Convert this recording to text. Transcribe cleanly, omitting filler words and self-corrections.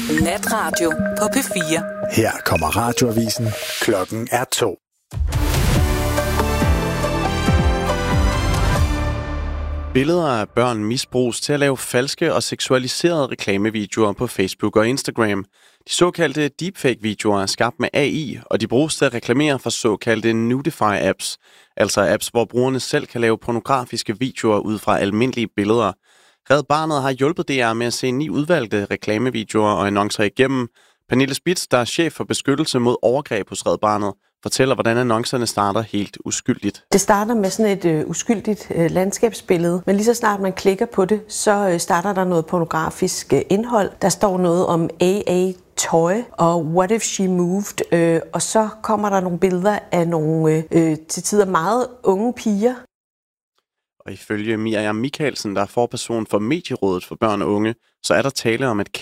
Natradio på P4. Her kommer radioavisen. Klokken er 2. Billeder af børn misbruges til at lave falske og seksualiserede reklamevideoer på Facebook og Instagram. De såkaldte deepfake-videoer er skabt med AI, og de bruges til at reklamere for såkaldte nudify-apps, altså apps, hvor brugerne selv kan lave pornografiske videoer ud fra almindelige billeder. Red Barnet har hjulpet DR med at se 9 udvalgte reklamevideoer og annoncer igennem. Pernille Spitz, der er chef for beskyttelse mod overgreb hos Red Barnet, fortæller, hvordan annoncerne starter helt uskyldigt. Det starter med sådan et uskyldigt landskabsbillede, men lige så snart man klikker på det, så starter der noget pornografisk indhold. Der står noget om AA tøj og what if she moved, og så kommer der nogle billeder af nogle til tider meget unge piger. Og ifølge Miriam Michaelsen, der er forperson for Medierådet for børn og unge, så er der tale om et